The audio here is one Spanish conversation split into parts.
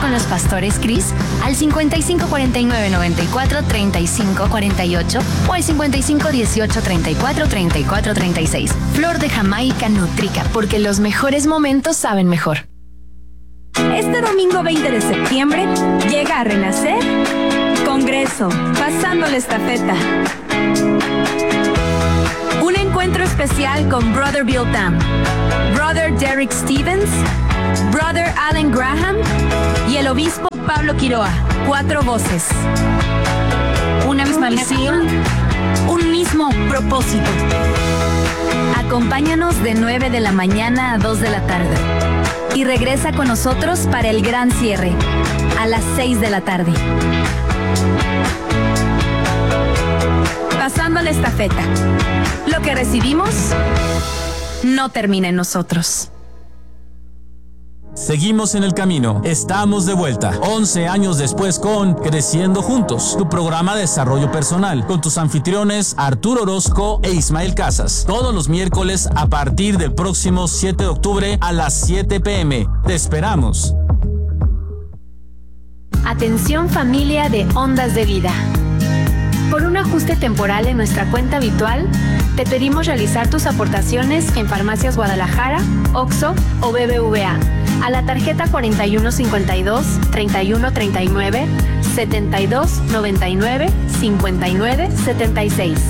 con los pastores Cris al 55 49 94 35 48 o al 55 18 34 34 36. Flor de Jamaica Nutrica, porque los mejores momentos saben mejor. Este domingo 20 de septiembre llega a renacer Congreso, pasando la estafeta. Un encuentro especial con Brother Bill Tam, Brother Derek Stevens, Brother Alan Graham y el obispo Pablo Quiroa. 4 voces. Una misma visión, un mismo propósito. Acompáñanos de 9 de la mañana a 2 de la tarde. Y regresa con nosotros para el gran cierre, a las 6 de la tarde. Pasando la estafeta. Lo que recibimos no termina en nosotros. Seguimos en el camino, estamos de vuelta, 11 años después con Creciendo Juntos, tu programa de desarrollo personal, con tus anfitriones Arturo Orozco e Ismael Casas, todos los miércoles a partir del próximo 7 de octubre a las 7 p.m. Te esperamos. Atención familia de Ondas de Vida. Por un ajuste temporal en nuestra cuenta habitual, te pedimos realizar tus aportaciones en Farmacias Guadalajara, OXXO o BBVA a la tarjeta 4152 3139 7299 5976.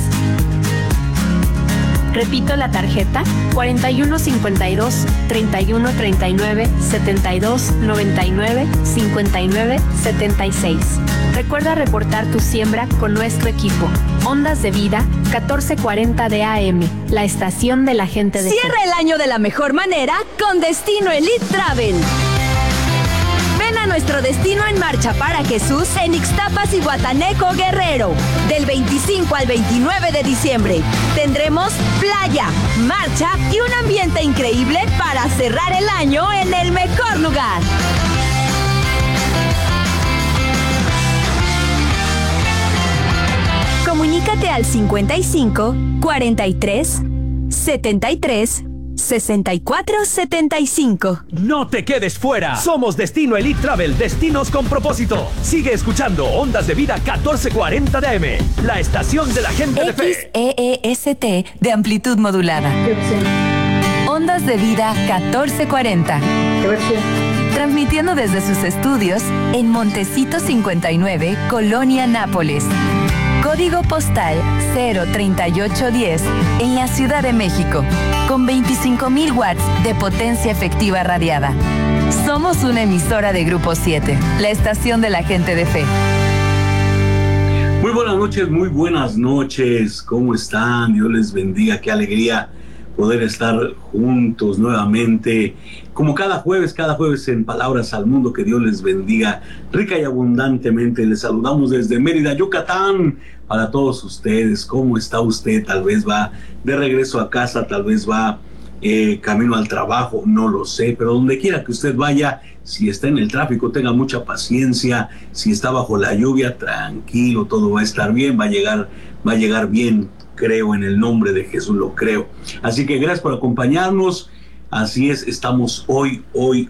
Repito la tarjeta 4152 3139 7299 5976. Recuerda reportar tu siembra con nuestro equipo. Ondas de Vida, 1440 de AM, la estación de la gente de Cierra el año de la mejor manera con Destino Elite Travel. Ven a nuestro destino en marcha para Jesús en Ixtapas y Guataneco, Guerrero. Del 25 al 29 de diciembre tendremos playa, marcha y un ambiente increíble para cerrar el año en el mejor lugar. Comunícate al 55 43 73 64 75. No te quedes fuera. Somos Destino Elite Travel, destinos con propósito. Sigue escuchando Ondas de Vida 1440 de AM, la estación de la gente de fe. XEEST de amplitud modulada. Ondas de Vida 1440. Transmitiendo desde sus estudios en Montecito 59, Colonia Nápoles. Código postal 03810 en la Ciudad de México, con 25,000 watts de potencia efectiva radiada. Somos una emisora de Grupo 7, la estación de la gente de fe. Muy buenas noches. ¿Cómo están? Dios les bendiga. Qué alegría poder estar juntos nuevamente, como cada jueves en Palabras al Mundo. Que Dios les bendiga rica y abundantemente. Les saludamos desde Mérida, Yucatán, para todos ustedes. ¿Cómo está usted? Tal vez va de regreso a casa, tal vez va camino al trabajo, no lo sé, pero donde quiera que usted vaya, si está en el tráfico, tenga mucha paciencia. Si está bajo la lluvia, tranquilo, todo va a estar bien, va a llegar bien. Creo en el nombre de Jesús, lo creo. Así que gracias por acompañarnos. Así es, estamos hoy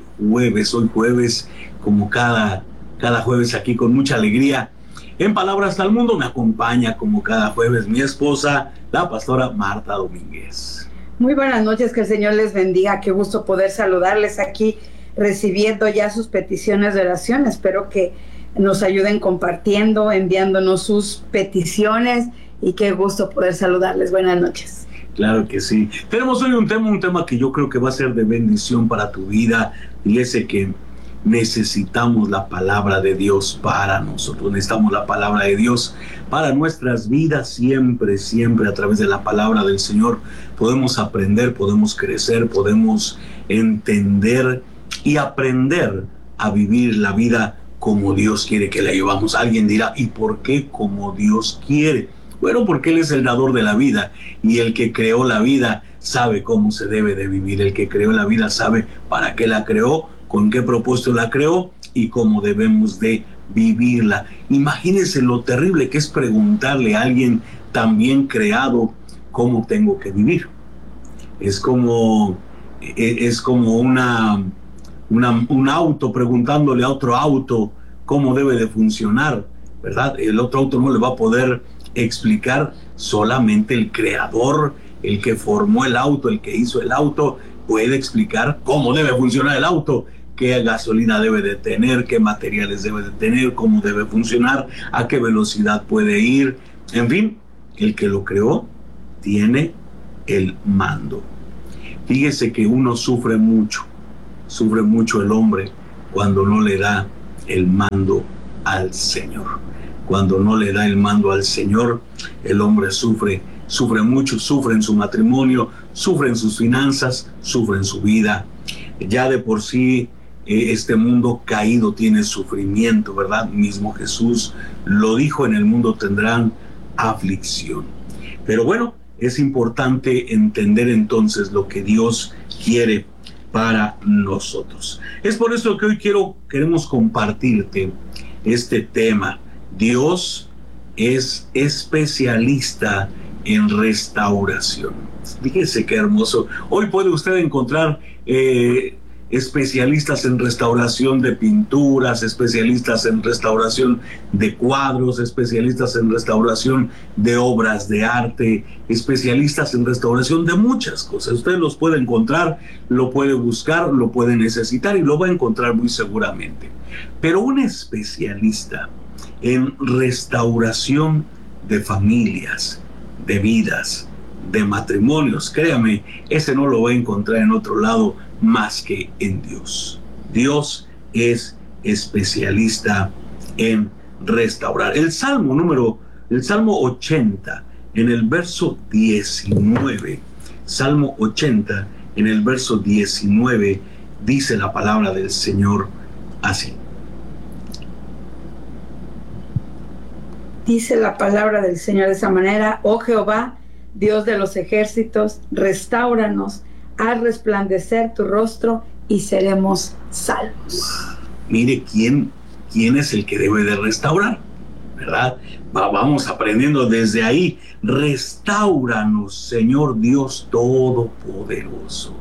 jueves, como cada jueves aquí con mucha alegría. En Palabras al Mundo me acompaña como cada jueves mi esposa, la pastora Marta Domínguez. Muy buenas noches, que el Señor les bendiga. Qué gusto poder saludarles aquí, recibiendo ya sus peticiones de oración. Espero que nos ayuden compartiendo, enviándonos sus peticiones. Y qué gusto poder saludarles. Buenas noches. Claro que sí. Tenemos hoy un tema que yo creo que va a ser de bendición para tu vida. Y ese que necesitamos la palabra de Dios para nosotros. Necesitamos la palabra de Dios para nuestras vidas. Siempre a través de la palabra del Señor podemos aprender, podemos crecer, podemos entender y aprender a vivir la vida como Dios quiere que la llevamos. Alguien dirá, ¿y por qué como Dios quiere? Bueno, porque Él es el dador de la vida, y el que creó la vida sabe cómo se debe de vivir. El que creó la vida sabe para qué la creó, con qué propósito la creó y cómo debemos de vivirla. Imagínense lo terrible que es preguntarle a alguien tan bien creado cómo tengo que vivir. Es como un auto preguntándole a otro auto cómo debe de funcionar, ¿verdad? El otro auto no le va a poder explicar, solamente el creador, el que formó el auto, el que hizo el auto, puede explicar cómo debe funcionar el auto, qué gasolina debe de tener, qué materiales debe de tener, cómo debe funcionar, a qué velocidad puede ir. En fin, el que lo creó tiene el mando. Fíjese que uno sufre mucho el hombre cuando no le da el mando al Señor. Cuando no le da el mando al Señor, el hombre sufre mucho, sufre en su matrimonio, sufre en sus finanzas, sufre en su vida. Ya de por sí este mundo caído tiene sufrimiento, ¿verdad? Mismo Jesús lo dijo, en el mundo tendrán aflicción. Pero bueno, es importante entender entonces lo que Dios quiere para nosotros. Es por eso que hoy queremos compartirte este tema. Dios es especialista en restauración. Fíjese qué hermoso. Hoy puede usted encontrar especialistas en restauración de pinturas, especialistas en restauración de cuadros, especialistas en restauración de obras de arte, especialistas en restauración de muchas cosas. Usted los puede encontrar, lo puede buscar, lo puede necesitar y lo va a encontrar muy seguramente. Pero un especialista en restauración de familias, de vidas, de matrimonios, créame, ese no lo va a encontrar en otro lado más que en Dios. Dios es especialista en restaurar. El Salmo 80, en el verso 19, Salmo 80, en el verso 19, dice la palabra del Señor así. Dice la palabra del Señor de esa manera: oh Jehová, Dios de los ejércitos, restáuranos, haz resplandecer tu rostro y seremos salvos. Mire quién es el que debe de restaurar, ¿verdad? Vamos aprendiendo desde ahí. Restáuranos, Señor Dios Todopoderoso.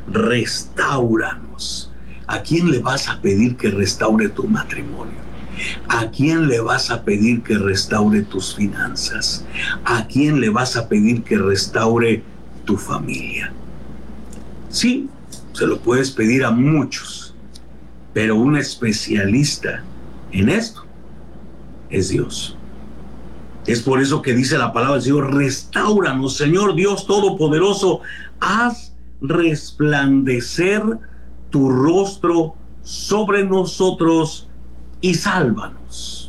Restáuranos. ¿A quién le vas a pedir que restaure tu matrimonio? ¿A quién le vas a pedir que restaure tus finanzas? ¿A quién le vas a pedir que restaure tu familia? Sí, se lo puedes pedir a muchos, pero un especialista en esto es Dios. Es por eso que dice la palabra del Señor: restáuranos, Señor Dios Todopoderoso, haz resplandecer tu rostro sobre nosotros y sálvanos.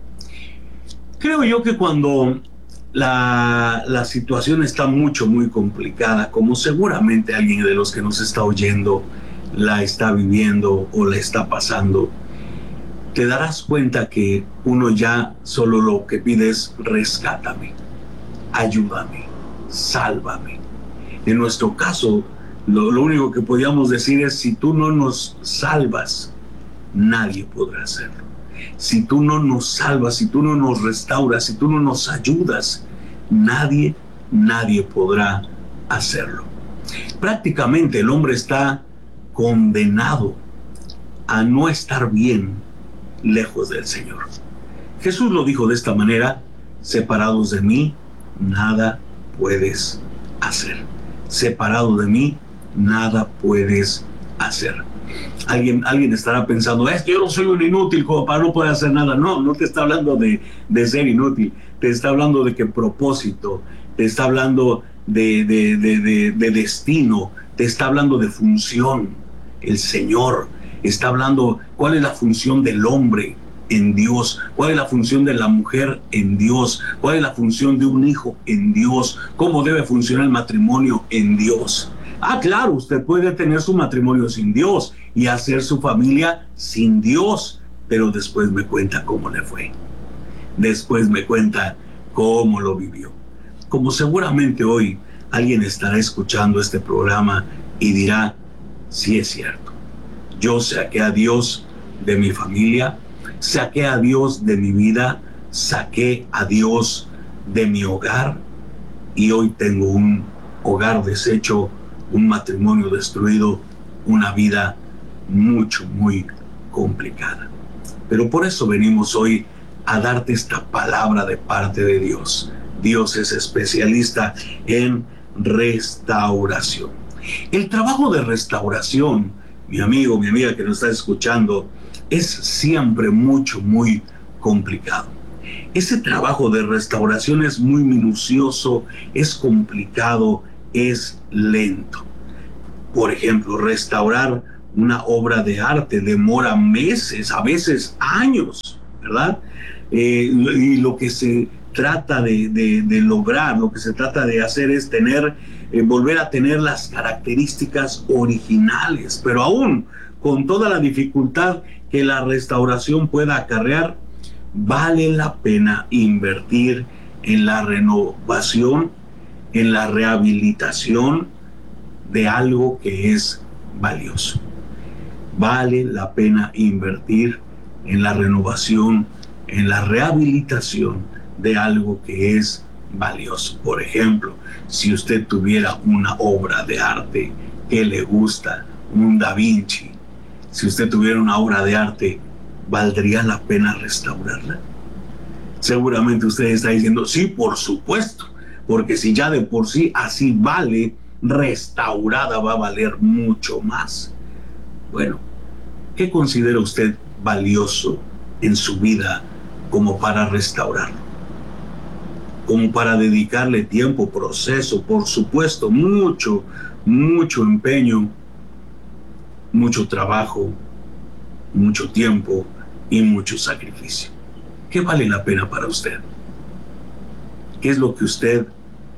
Creo yo que cuando la situación está muy complicada, como seguramente alguien de los que nos está oyendo la está viviendo o la está pasando, te darás cuenta que uno ya solo lo que pide es: rescátame, ayúdame, sálvame. En nuestro caso, lo único que podíamos decir es: si tú no nos salvas, nadie podrá hacerlo. Si tú no nos salvas, si tú no nos restauras, si tú no nos ayudas, nadie podrá hacerlo. Prácticamente el hombre está condenado a no estar bien lejos del Señor. Jesús lo dijo de esta manera: separados de mí, nada puedes hacer. Separado de mí, nada puedes hacer. Alguien estará pensando: es que yo no soy un inútil como para no poder hacer nada. No te está hablando de ser inútil, te está hablando de qué propósito, te está hablando de destino, te está hablando de función. El Señor está hablando cuál es la función del hombre en Dios, cuál es la función de la mujer en Dios, cuál es la función de un hijo en Dios, cómo debe funcionar el matrimonio en Dios. Ah, claro, usted puede tener su matrimonio sin Dios y hacer su familia sin Dios, pero después me cuenta cómo le fue. Después me cuenta cómo lo vivió. Como seguramente hoy alguien estará escuchando este programa y dirá: sí, es cierto. Yo saqué a Dios de mi familia, saqué a Dios de mi vida, saqué a Dios de mi hogar y hoy tengo un hogar deshecho, un matrimonio destruido, una vida muy complicada. Pero por eso venimos hoy a darte esta palabra de parte de Dios. Dios es especialista en restauración. El trabajo de restauración, mi amigo, mi amiga que nos está escuchando, es siempre muy complicado. Ese trabajo de restauración es muy minucioso, es complicado, es lento. Por ejemplo, restaurar una obra de arte demora meses, a veces años, ¿verdad? Y lo que se trata de lograr, lo que se trata de hacer es volver a tener las características originales, pero aún con toda la dificultad que la restauración pueda acarrear, vale la pena invertir en la renovación, en la rehabilitación de algo que es valioso. Vale la pena invertir en la renovación, en la rehabilitación de algo que es valioso. Por ejemplo, si usted tuviera una obra de arte que le gusta, un Da Vinci, si usted tuviera una obra de arte, ¿valdría la pena restaurarla? Seguramente usted está diciendo, sí, por supuesto, porque si ya de por sí así vale, restaurada va a valer mucho más. Bueno, ¿qué considera usted valioso en su vida como para restaurarlo? Como para dedicarle tiempo, proceso, por supuesto, mucho empeño, mucho trabajo, mucho tiempo y mucho sacrificio. ¿Qué vale la pena para usted? ¿Qué es lo que usted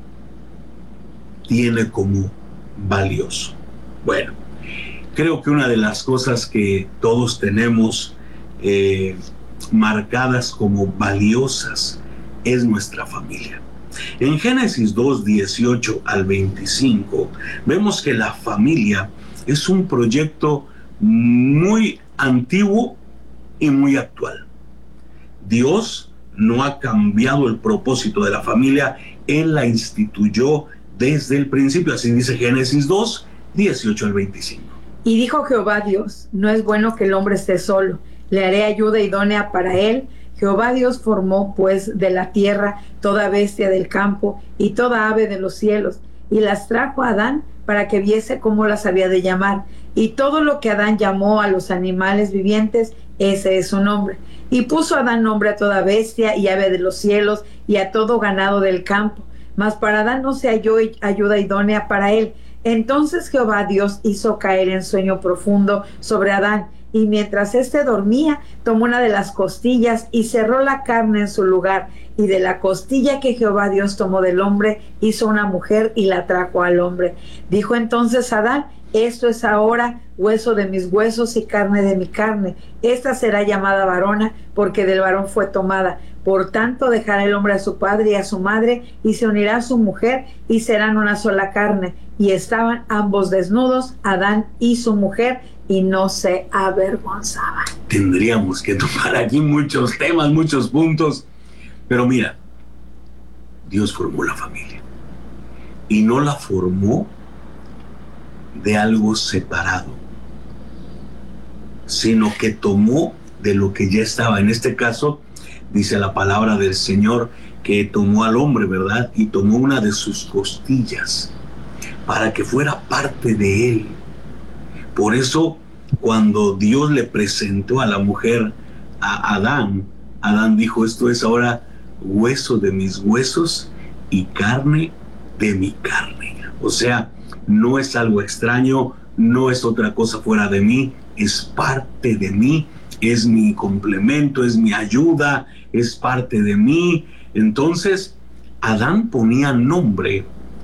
tiene como valioso? Bueno, creo que una de las cosas que todos tenemos marcadas como valiosas es nuestra familia. En Génesis 2, 18 al 25, vemos que la familia es un proyecto muy antiguo y muy actual. Dios no ha cambiado el propósito de la familia, Él la instituyó desde el principio, así dice Génesis 2, 18 al 25. Y dijo Jehová Dios, no es bueno que el hombre esté solo, le haré ayuda idónea para él. Jehová Dios formó pues de la tierra toda bestia del campo y toda ave de los cielos, y las trajo a Adán para que viese cómo las había de llamar. Y todo lo que Adán llamó a los animales vivientes, ese es su nombre. Y puso Adán nombre a toda bestia y ave de los cielos y a todo ganado del campo. Mas para Adán no se halló ayuda idónea para él. Entonces Jehová Dios hizo caer en sueño profundo sobre Adán, y mientras éste dormía, tomó una de las costillas y cerró la carne en su lugar. Y de la costilla que Jehová Dios tomó del hombre, hizo una mujer y la trajo al hombre. Dijo entonces Adán, esto es ahora hueso de mis huesos y carne de mi carne. Esta será llamada varona, porque del varón fue tomada. Por tanto, dejará el hombre a su padre y a su madre, y se unirá a su mujer, y serán una sola carne. Y estaban ambos desnudos, Adán y su mujer, y no se avergonzaban. Tendríamos que tomar aquí muchos temas, muchos puntos, pero mira, Dios formó la familia, y no la formó de algo separado, sino que tomó de lo que ya estaba. En este caso, dice la palabra del Señor que tomó al hombre, ¿verdad? Y tomó una de sus costillas para que fuera parte de él. Por eso, cuando Dios le presentó a la mujer a Adán, Adán dijo, esto es ahora hueso de mis huesos y carne de mi carne. O sea, no es algo extraño, no es otra cosa fuera de mí, es parte de mí, es mi complemento, es mi ayuda, es parte de mí. Entonces, Adán ponía nombre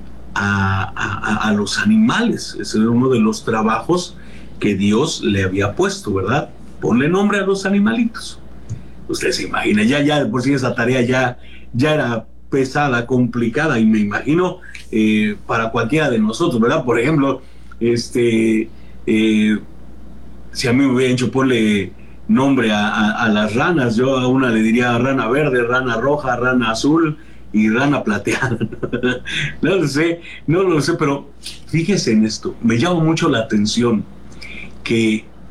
a los animales. Ese era uno de los trabajos que Dios le había puesto, ¿verdad? Ponle nombre a los animalitos. Usted se imagina, ya de por sí esa tarea ya era pesada, complicada, y me imagino para cualquiera de nosotros, ¿verdad? Por ejemplo, si a mí me hubieran hecho ponle nombre a las ranas, yo a una le diría rana verde, rana roja, rana azul y rana plateada. No lo sé, pero fíjese en esto, me llama mucho la atención que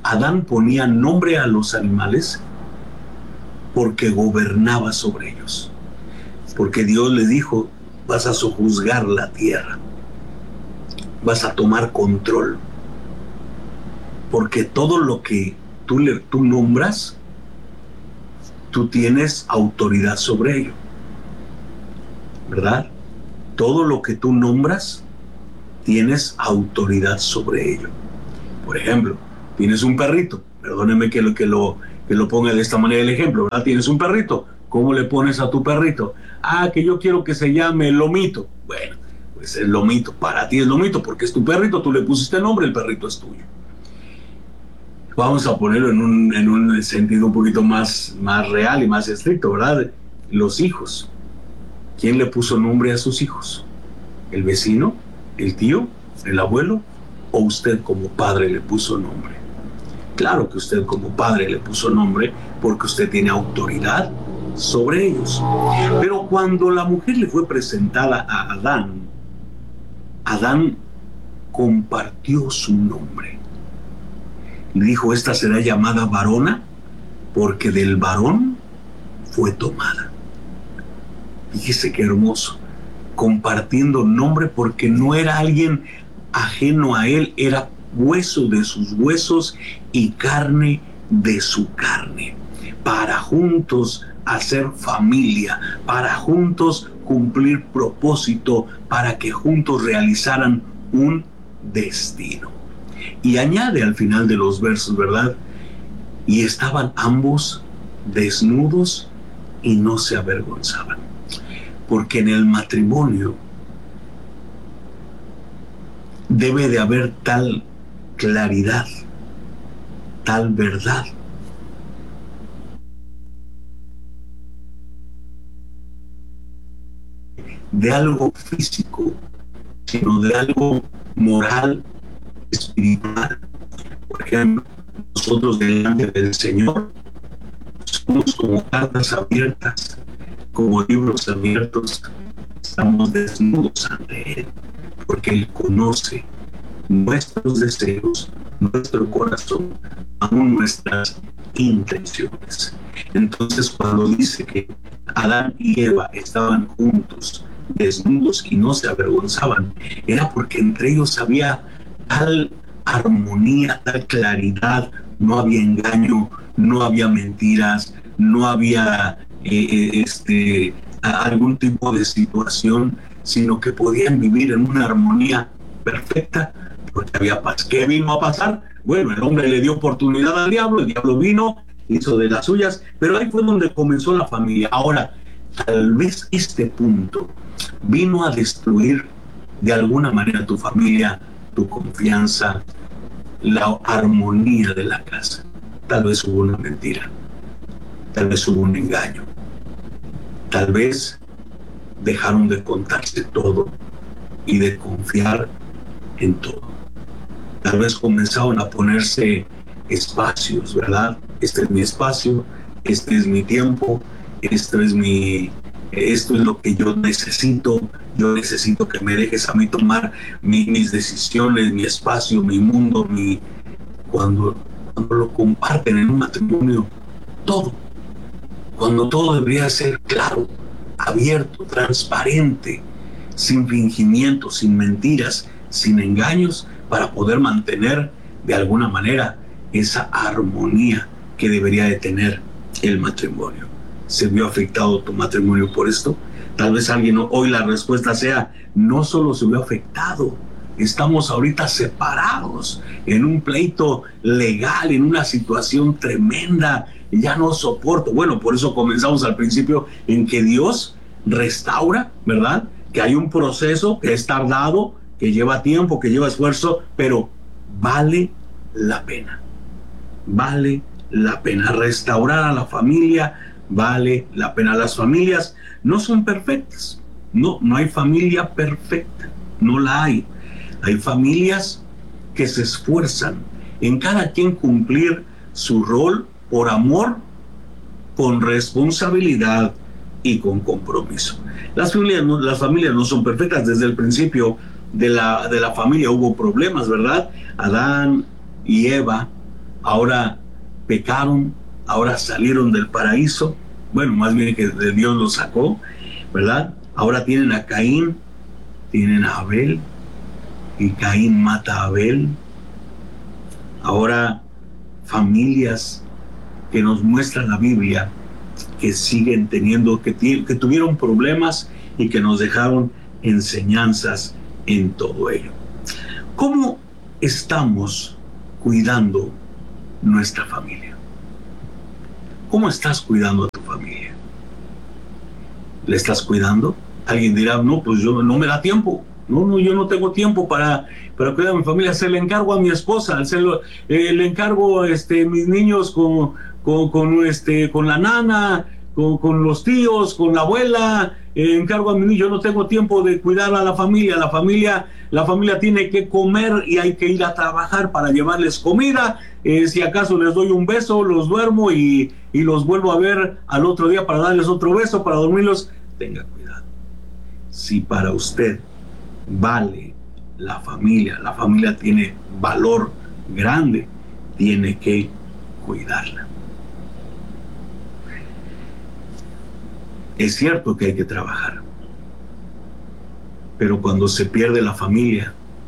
Adán ponía nombre a los animales porque gobernaba sobre ellos. Porque Dios le dijo, vas a sojuzgar la tierra, vas a tomar control. Porque todo lo que tú nombras, tú tienes autoridad sobre ello, ¿verdad? Todo lo que tú nombras, tienes autoridad sobre ello. Por ejemplo, tienes un perrito, perdóneme que lo ponga de esta manera el ejemplo, ¿verdad? Tienes un perrito, ¿cómo le pones a tu perrito? Ah, que yo quiero que se llame Lomito. Bueno, pues el Lomito, para ti es Lomito, porque es tu perrito, tú le pusiste el nombre, el perrito es tuyo. Vamos a ponerlo en un sentido un poquito más real y más estricto, ¿verdad? Los hijos. ¿Quién le puso nombre a sus hijos? ¿El vecino? ¿El tío? ¿El abuelo? ¿O usted como padre le puso nombre? Claro que usted como padre le puso nombre porque usted tiene autoridad sobre ellos. Pero cuando la mujer le fue presentada a Adán, Adán compartió su nombre. Le dijo, esta será llamada varona porque del varón fue tomada. Fíjese qué hermoso, compartiendo nombre porque no era alguien ajeno a él, era hueso de sus huesos y carne de su carne, para juntos hacer familia, para juntos cumplir propósito, para que juntos realizaran un destino. Y añade al final de los versos, ¿verdad? Y estaban ambos desnudos y no se avergonzaban. Porque en el matrimonio debe de haber tal claridad, tal verdad, de algo físico, sino de algo moral, espiritual. Por ejemplo, nosotros delante del Señor somos como cartas abiertas, como libros abiertos, estamos desnudos ante Él, porque Él conoce nuestros deseos, nuestro corazón, aún nuestras intenciones. Entonces, cuando dice que Adán y Eva estaban juntos, desnudos y no se avergonzaban, era porque entre ellos había tal armonía, tal claridad, no había engaño, no había mentiras, no había algún tipo de situación, sino que podían vivir en una armonía perfecta, porque había paz. ¿Qué vino a pasar? Bueno, el hombre le dio oportunidad al diablo, el diablo vino, hizo de las suyas, pero ahí fue donde comenzó la familia. Ahora, tal vez este punto vino a destruir de alguna manera tu familia, tu confianza, la armonía de la casa. Tal vez hubo una mentira, tal vez hubo un engaño, tal vez dejaron de contarse todo y de confiar en todo. Tal vez comenzaron a ponerse espacios, ¿verdad? Este es mi espacio, este es mi tiempo, esto es lo que yo necesito que me dejes a mí tomar mis decisiones, mi espacio, mi mundo, cuando lo comparten en un matrimonio, cuando todo debería ser claro, abierto, transparente, sin fingimiento, sin mentiras, sin engaños, para poder mantener de alguna manera esa armonía que debería de tener el matrimonio. ¿Se vio afectado tu matrimonio por esto? Tal vez alguien hoy la respuesta sea, no solo se vio afectado, estamos ahorita separados en un pleito legal, en una situación tremenda, ya no soporto. Bueno, por eso comenzamos al principio en que Dios restaura, ¿verdad? Que hay un proceso que es tardado, que lleva tiempo, que lleva esfuerzo, pero vale la pena. Vale la pena restaurar a la familia, vale la pena. Las familias no son perfectas, no hay familia perfecta, no la hay. Hay familias que se esfuerzan en cada quien cumplir su rol por amor, con responsabilidad y con compromiso. Las familias no son perfectas. Desde el principio de la familia hubo problemas, ¿verdad? Adán y Eva ahora pecaron, ahora salieron del paraíso, bueno, más bien que de Dios los sacó, ¿verdad? Ahora tienen a Caín, tienen a Abel, y Caín mata a Abel. Ahora familias que nos muestra la Biblia que siguen teniendo, que tuvieron problemas y que nos dejaron enseñanzas en todo ello. ¿Cómo estamos cuidando nuestra familia? ¿Cómo estás cuidando a tu familia? ¿Le estás cuidando? Alguien dirá, no, pues yo no me da tiempo. No, yo no tengo tiempo para cuidar a mi familia. Se le encargo a mi esposa, le encargo mis niños con la nana, con los tíos, con la abuela, encargo a mi niño. Yo no tengo tiempo de cuidar a la familia. La familia tiene que comer y hay que ir a trabajar para llevarles comida. Si acaso les doy un beso, los duermo y los vuelvo a ver al otro día para darles otro beso, para dormirlos. Tenga cuidado. Si para usted vale la familia tiene valor grande, tiene que cuidarla. Es cierto que hay que trabajar, pero cuando se pierde la familia,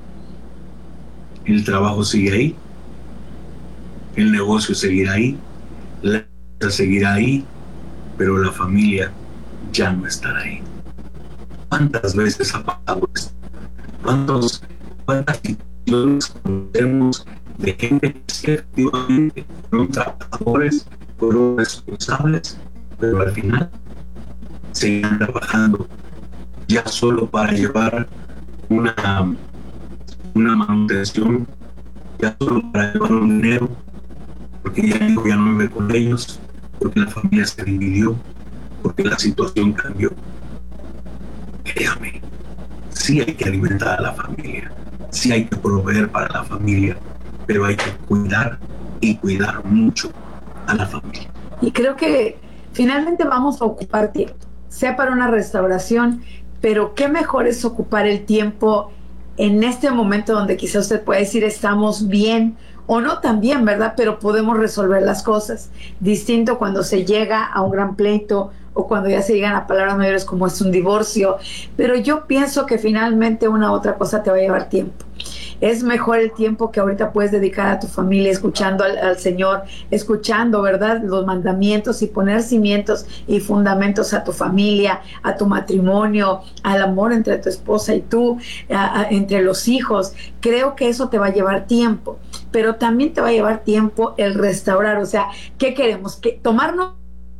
el trabajo sigue ahí, el negocio seguirá ahí, la casa seguirá ahí, pero la familia ya no estará ahí. ¿Cuántas veces ha pasado esto? ¿Cuántas situaciones conocemos de gente que sí, efectivamente fueron trabajadores, fueron responsables, pero al final seguían trabajando ya solo para llevar una manutención, ya solo para llevar un dinero, porque ya no vive con ellos, porque la familia se dividió, porque la situación cambió? Créame, sí hay que alimentar a la familia, sí hay que proveer para la familia, pero hay que cuidar y cuidar mucho a la familia. Y creo que finalmente vamos a ocupar tiempo, sea para una restauración, pero qué mejor es ocupar el tiempo en este momento donde quizás usted puede decir estamos bien o no tan bien, ¿verdad? Pero podemos resolver las cosas. Distinto cuando se llega a un gran pleito o cuando ya se llegan a palabras mayores como es un divorcio. Pero yo pienso que finalmente una u otra cosa te va a llevar tiempo. Es mejor el tiempo que ahorita puedes dedicar a tu familia, escuchando al Señor, escuchando, ¿verdad?, los mandamientos y poner cimientos y fundamentos a tu familia, a tu matrimonio, al amor entre tu esposa y tú, entre los hijos. Creo que eso te va a llevar tiempo, pero también te va a llevar tiempo el restaurar. O sea, ¿qué queremos? ¿Que tomarnos?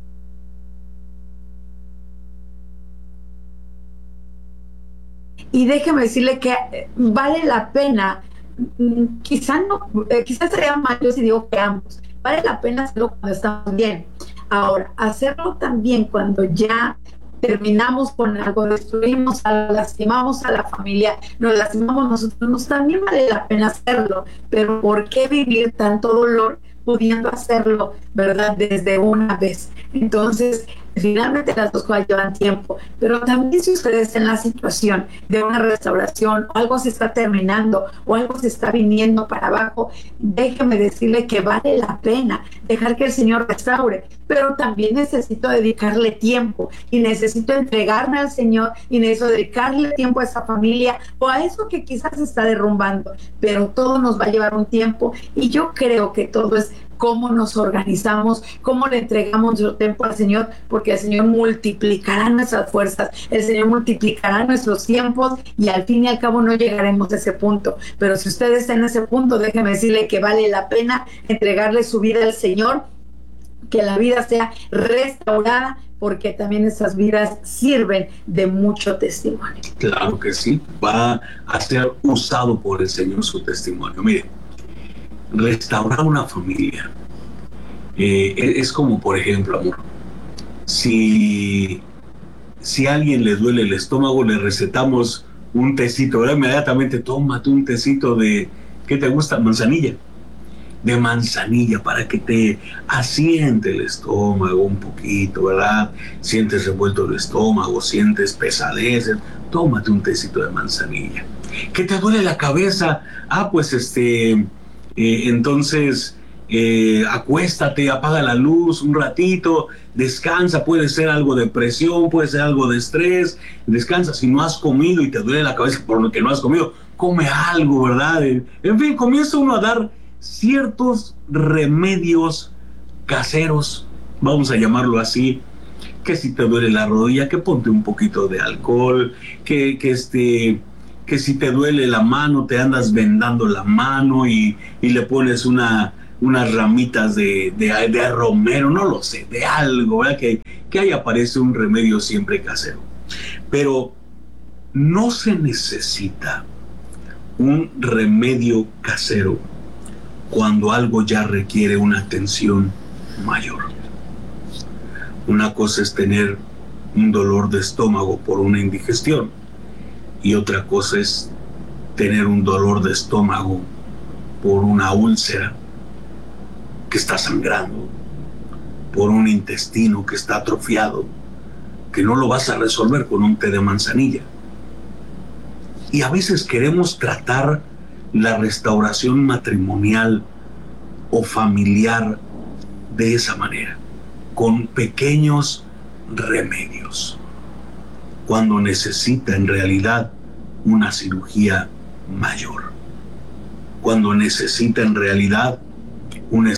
Y déjeme decirle que vale la pena, quizás sería mal yo si digo que ambos, vale la pena hacerlo cuando estamos bien. Ahora, hacerlo también cuando ya terminamos con algo, destruimos, lastimamos a la familia, nos lastimamos nosotros, también vale la pena hacerlo, pero ¿por qué vivir tanto dolor pudiendo hacerlo, verdad, desde una vez? Entonces, finalmente las dos cosas llevan tiempo, pero también si usted está en la situación de una restauración, o algo se está terminando, o algo se está viniendo para abajo, déjeme decirle que vale la pena dejar que el Señor restaure, pero también necesito dedicarle tiempo, y necesito entregarme al Señor, y necesito dedicarle tiempo a esa familia, o a eso que quizás se está derrumbando, pero todo nos va a llevar un tiempo, y yo creo que todo es cómo nos organizamos, cómo le entregamos nuestro tiempo al Señor, porque el Señor multiplicará nuestras fuerzas, el Señor multiplicará nuestros tiempos y al fin y al cabo no llegaremos a ese punto. Pero si usted está en ese punto, déjeme decirle que vale la pena entregarle su vida al Señor, que la vida sea restaurada, porque también esas vidas sirven de mucho testimonio. Claro que sí, va a ser usado por el Señor su testimonio. Mire, restaurar una familia es como, por ejemplo, amor, si a alguien le duele el estómago, le recetamos un tecito, ¿verdad? Inmediatamente tómate un tecito de, ¿qué te gusta? De manzanilla, para que te asiente el estómago un poquito, ¿verdad? Sientes revuelto el estómago, sientes pesadez, tómate un tecito de manzanilla. ¿Que te duele la cabeza? Entonces acuéstate, apaga la luz un ratito, descansa, puede ser algo de presión, puede ser algo de estrés, descansa. Si no has comido y te duele la cabeza por lo que no has comido, come algo, ¿verdad? En fin, comienza uno a dar ciertos remedios caseros, vamos a llamarlo así, que si te duele la rodilla, que ponte un poquito de alcohol, que si te duele la mano, te andas vendando la mano y le pones unas ramitas de romero, no lo sé, de algo, ¿verdad? Que ahí aparece un remedio siempre casero. Pero no se necesita un remedio casero cuando algo ya requiere una atención mayor. Una cosa es tener un dolor de estómago por una indigestión y otra cosa es tener un dolor de estómago por una úlcera que está sangrando, por un intestino que está atrofiado, que no lo vas a resolver con un té de manzanilla. Y a veces queremos tratar la restauración matrimonial o familiar de esa manera, con pequeños remedios, cuando necesita en realidad una cirugía mayor, cuando necesita en realidad una